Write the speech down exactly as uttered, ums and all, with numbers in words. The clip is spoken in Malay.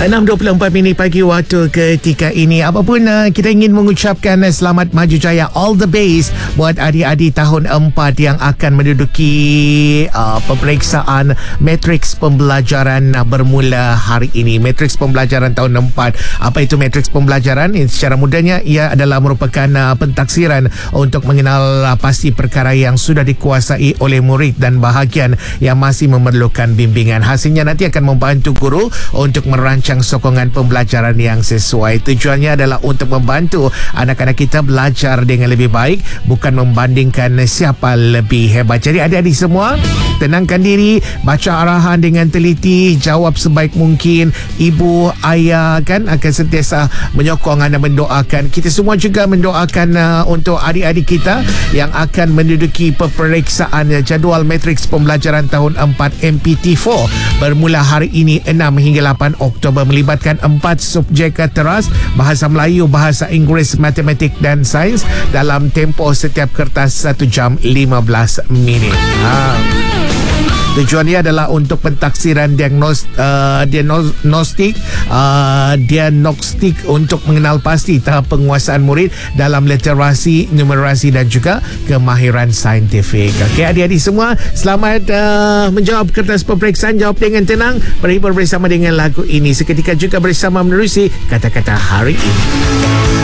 enam dua puluh empat minit pagi waktu ketika ini. Apapun uh, kita ingin mengucapkan uh, selamat maju jaya, all the best buat adik-adik tahun empat yang akan menduduki uh, peperiksaan matriks pembelajaran uh, bermula hari ini. Matriks pembelajaran tahun empat. Apa itu matriks pembelajaran? Secara mudahnya ia adalah merupakan uh, pentaksiran untuk mengenal uh, pasti perkara yang sudah dikuasai oleh murid dan bahagian yang masih memerlukan bimbingan. Hasilnya nanti akan membantu guru untuk merancang sokongan pembelajaran yang sesuai. Tujuannya adalah untuk membantu anak-anak kita belajar dengan lebih baik, bukan membandingkan siapa lebih hebat. Jadi adik-adik semua, tenangkan diri, baca arahan dengan teliti, jawab sebaik mungkin. Ibu, ayah kan akan sentiasa menyokong anda, mendoakan. Kita semua juga mendoakan uh, untuk adik-adik kita yang akan menduduki peperiksaan uh, jadual matriks pembelajaran tahun empat M P T empat bermula hari ini enam hingga lapan Oktober, melibatkan empat subjek teras: bahasa Melayu, bahasa Inggeris, matematik dan sains, dalam tempoh setiap kertas satu jam lima belas minit. Ha. Tujuannya adalah untuk pentaksiran diagnos, uh, diagnostik uh, diagnostik untuk mengenal pasti tahap penguasaan murid dalam literasi, numerasi dan juga kemahiran saintifik. Okey, adik-adik semua, selamat uh, menjawab kertas peperiksaan. Jawab dengan tenang, berhibur bersama dengan lagu ini. Seketika juga bersama menerusi kata-kata hari ini.